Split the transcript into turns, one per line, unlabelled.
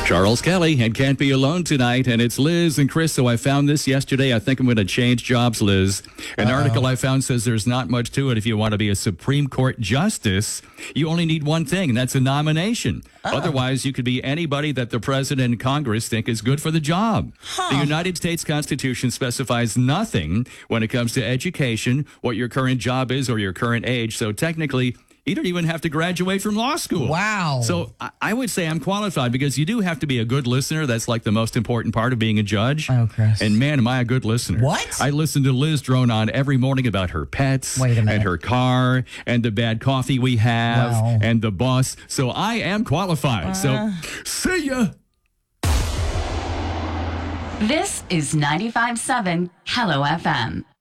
Charles Kelly and Can't Be Alone tonight, and it's Liz and Chris. So I found this yesterday. I think I'm going to change jobs, Liz. An article I found says there's not much to it. If you want to be a Supreme Court justice, you only need one thing, and that's a nomination. Otherwise, you could be anybody that the president and Congress think is good for the job. The United States Constitution specifies nothing when it comes to education, what your current job is, or your current age. So technically, you don't even have to graduate from law school.
Wow.
So I would say I'm qualified because you do have to be a good listener. That's like the most important part of being a judge.
Oh, Chris.
And man, am I a good listener.
What?
I listen to Liz drone on every morning about her pets
Wait a minute.
and her car and the bad coffee we have
Wow.
and the bus. So I am qualified. So see ya.
This is 95.7 Hello FM.